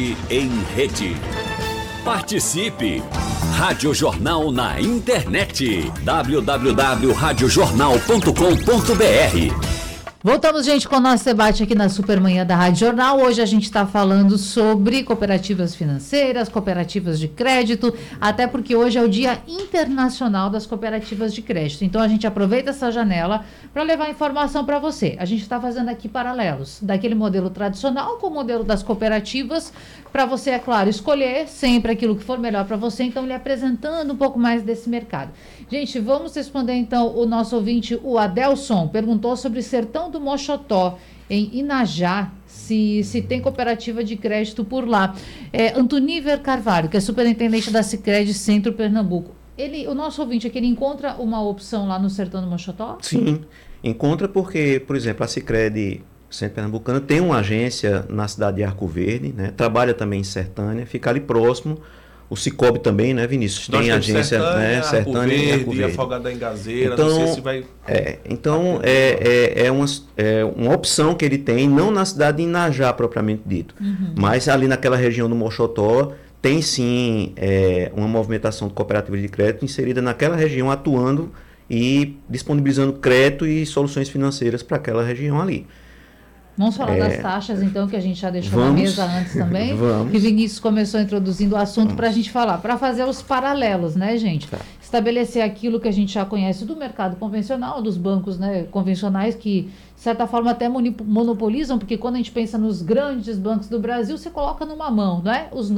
Cidade em Rede. Participe! Rádio Jornal na internet. www.radiojornal.com.br. Voltamos, gente, com o nosso debate aqui na Supermanhã da Rádio Jornal. Hoje a gente está falando sobre cooperativas financeiras, cooperativas de crédito, até porque hoje é o Dia Internacional das Cooperativas de Crédito. Então a gente aproveita essa janela para levar informação para você. A gente está fazendo aqui paralelos daquele modelo tradicional com o modelo das cooperativas, para você, é claro, escolher sempre aquilo que for melhor para você. Então, lhe apresentando um pouco mais desse mercado. Gente, vamos responder então o nosso ouvinte, o Adelson, perguntou sobre Sertão do Moxotó, em Inajá, se tem cooperativa de crédito por lá. Antoniver Carvalho, que é superintendente da Sicredi Centro Pernambuco. O nosso ouvinte aqui, ele encontra uma opção lá no Sertão do Moxotó? Sim, encontra porque, por exemplo, a Sicredi Centro Pernambucano tem uma agência na cidade de Arco Verde, né? Trabalha também em Sertânia, fica ali próximo. O Cicobi também, né, Vinícius? Tem agência, Sertânia, Sertânia e Arco Verde. Afogada em Gazeira, então, não sei se vai... é uma opção que ele tem, não na cidade de Inajá, propriamente dito, mas ali naquela região do Moxotó, tem sim uma movimentação de cooperativa de crédito inserida naquela região, atuando e disponibilizando crédito e soluções financeiras para aquela região ali. Vamos falar das taxas, então, que a gente já deixou na mesa antes também. Vamos. Que Vinícius começou introduzindo o assunto para a gente falar, para fazer os paralelos, né, gente? Tá. Estabelecer aquilo que a gente já conhece do mercado convencional, dos bancos, né, convencionais, que, de certa forma, até monopolizam, porque quando a gente pensa nos grandes bancos do Brasil, você coloca numa mão, né? Os